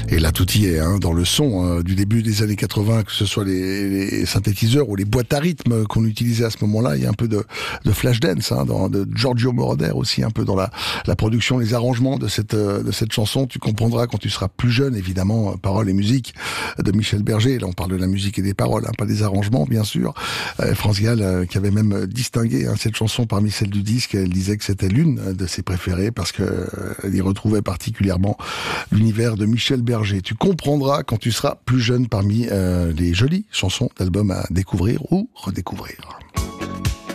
Et là, tout y est, hein, dans le son du début des années 80, que ce soit les synthétiseurs ou les boîtes à rythme qu'on utilisait à ce moment-là. Il y a un peu de Flashdance, hein, de Giorgio Moroder aussi, un peu dans la production, les arrangements de cette chanson. Tu comprendras quand tu seras plus jeune, évidemment, paroles et musique de Michel Berger. Là, on parle de la musique et des paroles, hein, pas des arrangements, bien sûr. France Gall, qui avait même distingué cette chanson parmi celles du disque, elle disait que c'était l'une de ses préférées parce que elle y retrouvait particulièrement l'univers de Michel Berger. Tu comprendras quand tu seras plus jeune parmi les jolies chansons d'albums à découvrir ou redécouvrir.